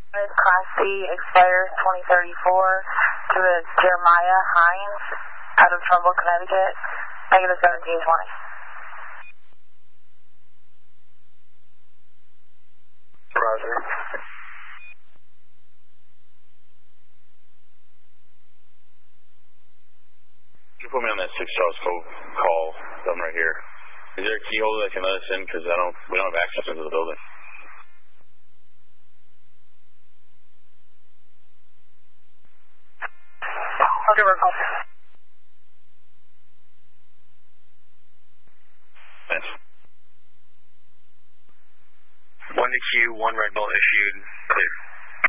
Class C expires 2034 to Jeremiah Hines out of Trumbull, Connecticut, negative 1720. Roger. You put me on that 6 Charles Cove call. I'm right here. Is there a key holder that can let us in? Because we don't have access into the building. I'll give her a call. Thanks. 1 to Q, 1 Red Bull issued. Clear.